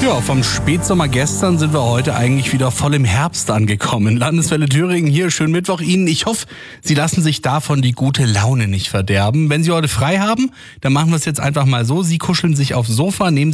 Ja, vom Spätsommer gestern sind wir heute eigentlich wieder voll im Herbst angekommen. Landeswelle Thüringen hier, schönen Mittwoch Ihnen. Ich hoffe, Sie lassen sich davon die gute Laune nicht verderben. Wenn Sie heute frei haben, dann machen wir es jetzt einfach mal so. Sie kuscheln sich aufs Sofa, nehmen